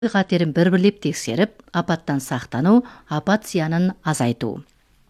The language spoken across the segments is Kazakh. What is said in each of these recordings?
қатерін бір-бірлеп тексеріп, апаттан сақтану, апат зиянын азайту.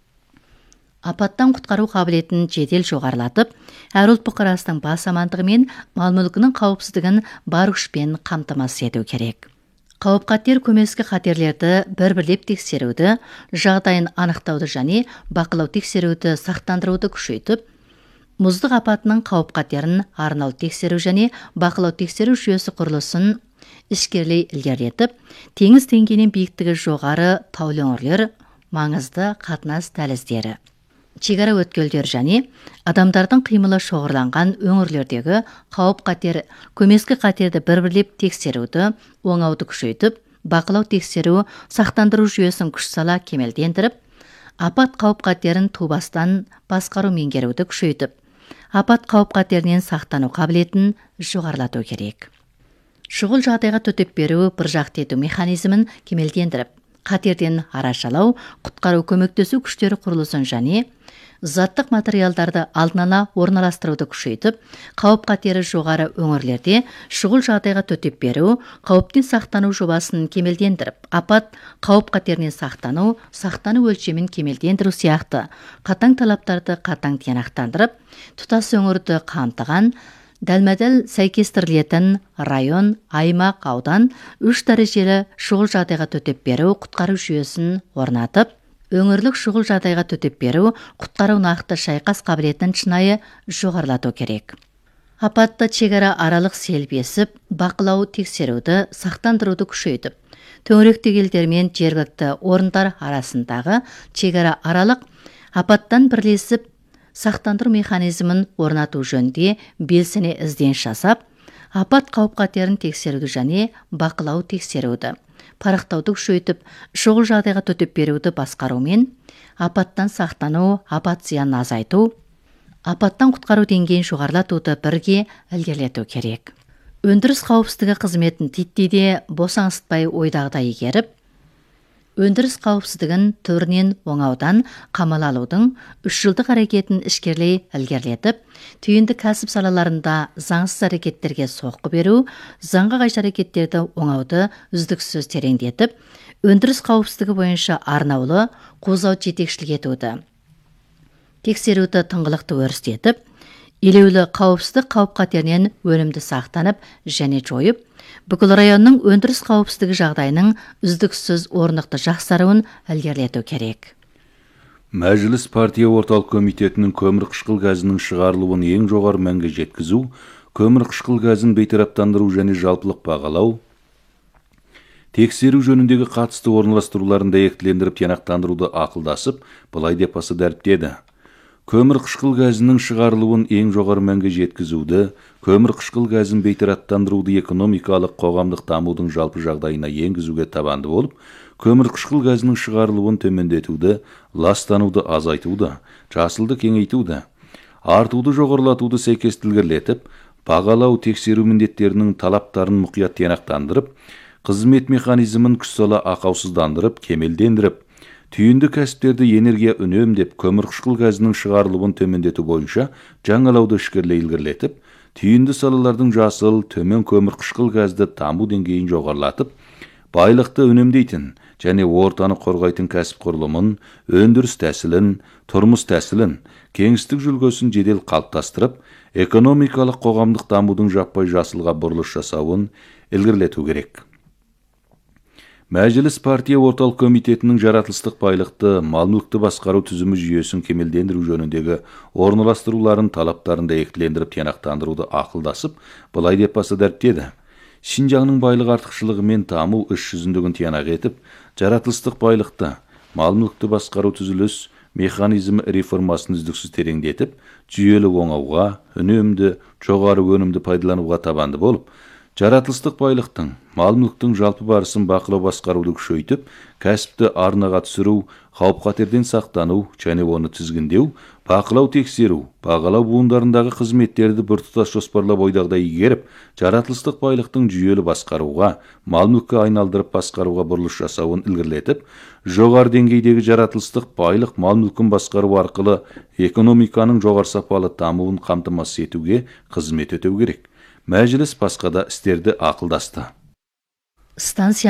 Апаттан құтқару қабілетін жедел жоғарылатып, әр ұлт бұқарасының бас амандығы мен мал-мүлкінің қауіпсіздігін бар күшпен қамтамасыз ету керек. Қауіп-қатер көмескі қатерлерді бір-бірлеп тексеруді, жағдайын анықтауды және бақылау тексеруді сақтандыруды күшейтіп, мұздық апатының қауіп-қатерін арнаулы тексеру және бақылау тексеру жүйесі құрылысын ішкерлей ілгерілетіп, теңіз деңгейінен биіктігі жоғары таулы өңірлер, маңызды қатынас дәліздері, шекара өткелдер және адамдардың қимылы шоғырланған өңірлердегі қауіп-қатер көмескі қатерді бір-бірлеп тексеруді оңауды күшейтіп, бақылау тексеру сақтандыру жүйесін күш сала кемелдендіріп, апат қауіп-қатерін тубастан басқару меңгеруді күшейтіп, апат қауіп-қатерінен сақтану қабілетін жоғарылату керек. Шұғыл жағдайға төтеп беру біржақты ету механизмін кемелдендіріп, қатерден арашалау, құтқару көмектесу күштері құрылысын және заттық материалдарды алдын ала орналастыруды күшейтіп, қауіп-қатері жоғары өңірлерде шұғыл жағдайға төтеп беру, қауіптен сақтану жобасын кемелдендіріп, апат қауіп-қатерінен сақтану өлшемін кемелдендіру сияқты қатаң талаптарды қатаң тиянақтандырып, тұтас өңірді қамтыған дәлме-дәл сәйкестірілетін район, аймақ, аудан 3 дәрежелі шұғыл жағдайға төтеп беру құтқару жүйесін орнатып, өңірлік шұғыл жағдайға төтеп беру құтқару нақты шайқас қабілетін шынайы жоғарылату керек. Апатты шекара аралық селбесіп, бақылау тексеруді сақтандыруды күшейтіп, төңіректегі елдер мен жергілікті орындар арасындағы шекара аралық апаттан бірлесіп сақтандыру механизмін орнату жөнінде белсене ізденіс жасап, апат қауіп-қатерін тексеруді және бақылау тексеруді, парақтауды күшейтіп, шұғыл жағдайға төтеп беруді басқарумен, апаттан сақтану, апат зиянын азайту, апаттан құтқару деңгейін жоғарылатуды бірге ілгерілету керек. Өндіріс қауіпсіздігі қызметін титтейде босаңсытпай ойдағыдай игеріп, өндіріс қауіпсіздігін түрінен оңаудан қамал алудың 3 жылдық әрекетін ішкерлей ілгерілетіп, түйінді кәсіп салаларында заңсыз әрекеттерге соққы беру, заңға қайшы әрекеттерді оңауды үздіксіз тереңдетіп, өндіріс қауіпсіздігі бойынша арнаулы қозау жетекшілік етуді, тексеруді тыңғылықты өрістетіп, елеулі қауіпсіздік қауіп-қатерінен өнімді сақтанып және жойып, бүкіл районның өндіріс қауіпсіздігі жағдайының үздіксіз орнықты жақсаруын ілгерілету керек. Мәжіліс партия орталық комитетінің көмір қышқыл газының шығарылуын ең жоғары мәнге жеткізу, көмір қышқыл газын бейтараптандыру және жалпылық бағалау, тексеру жөніндегі қатысты орналастыруларын дәйектілендіріп тиянақтандыруды ақылдасып, былай деп баса дәріптеді. Көмір қышқыл газының шығарылуын ең жоғары мәнге жеткізуді, көмір қышқыл газын бейтараптандыруды экономикалық қоғамдық дамудың жалпы жағдайына енгізуге табанды болып, көмір қышқыл газының шығарылуын төмендетуді, ластануды азайтуды, жасылды кеңейтуді, артуды жоғарылатуды сәйкестілгірлетіп, бағалау тексеру міндеттерінің талаптарын мұқият тиянақтандырып, қызмет механизмін күш сала ақаусыздандырып, кемелдендіріп, түйінді кәсіптерді энергия үнемдеп, көмір қышқыл газының шығарылуын төмендету бойынша жаңалауды ішкерлей ілгерілетіп, түйінді салалардың жасыл, төмен көмір қышқыл газды даму деңгейін жоғарылатып, байлықты үнемдейтін және ортаны қорғайтын кәсіп құрылымын, өндіріс тәсілін, тұрмыс тәсілін, кеңістік жүлгесін жедел қалыптастырып, экономикалық қоғамдық дамудың жаппай жасылға бұрылыс жасауын ілгерілету керек. Мәжіліс партия орталық комитетінің жаратылыстық байлықты, мал-мүлікті басқару түзімі жүйесін кемелдендіру жөніндегі орналастыруларын талаптарын дәйектілендіріп тиянақтандыруды ақылдасып, былай деп баса дәріптеді. Шинжаңның байлық артықшылығы мен даму іс жүзіндігін тиянақ етіп, жаратылыстық байлықты, мал-мүлікті басқару түзіліс механизм реформасын үздіксіз тереңдетіп, жүйелі оңауға, үнемді, жоғары өнімді пайдалануға табанды болып, жаратылыстық байлықтың, мал-мүліктің жалпы барысын бақылау басқаруды күшейтіп, кәсіпті арнаға түсіру, қауіп-қатерден сақтану және оны тізгіндеу, бақылау тексеру, бағалау буындарындағы қызметтерді біртұтас жоспарлап ойдағыдай игеріп, жаратылыстық байлықтың жүйелі басқаруға, мал-мүлікке айналдырып басқаруға бұрылыс жасауын ілгерілетіп, жоғары деңгейдегі жаратылыстық байлық мал-мүлкін басқару арқылы экономиканың жоғары сапалы дамуын қамтамасыз етуге қызмет ету керек. Мәжіліс басқа да істерді ақылдасты. станция